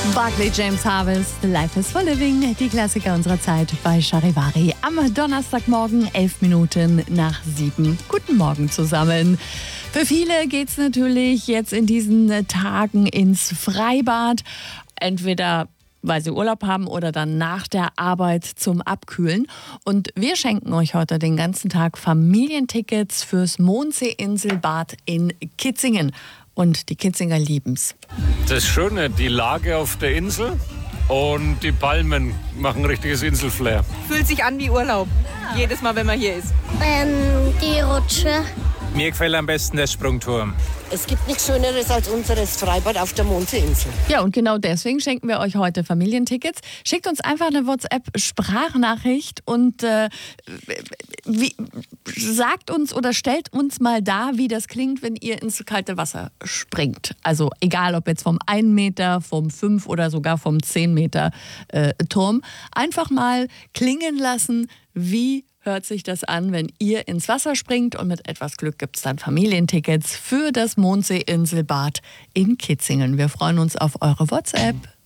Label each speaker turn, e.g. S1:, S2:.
S1: Barclay James Harvest, Life is for Living, die Klassiker unserer Zeit bei Charivari. Am Donnerstagmorgen, 11 Minuten nach 7. Guten Morgen zusammen. Für viele geht es natürlich jetzt in diesen Tagen ins Freibad. Entweder weil sie Urlaub haben oder dann nach der Arbeit zum Abkühlen. Und wir schenken euch heute den ganzen Tag Familientickets fürs Mondsee-Inselbad in Kitzingen. Und die Kitzinger lieben's.
S2: Das Schöne, die Lage auf der Insel und die Palmen machen richtiges Inselflair.
S3: Fühlt sich an wie Urlaub, jedes Mal, wenn man hier ist.
S4: Die Rutsche.
S5: Mir gefällt am besten der Sprungturm.
S6: Es gibt nichts Schöneres als unseres Freibad auf der Mondseeinsel.
S1: Ja, und genau deswegen schenken wir euch heute Familientickets. Schickt uns einfach eine WhatsApp-Sprachnachricht und sagt uns oder stellt uns mal dar, wie das klingt, wenn ihr ins kalte Wasser springt. Also egal, ob jetzt vom 1 Meter, vom 5 oder sogar vom 10 Meter Turm. Einfach mal klingen lassen, wie hört sich das an, wenn ihr ins Wasser springt, und mit etwas Glück gibt es dann Familientickets für das Mondsee-Inselbad in Kitzingen. Wir freuen uns auf eure WhatsApp.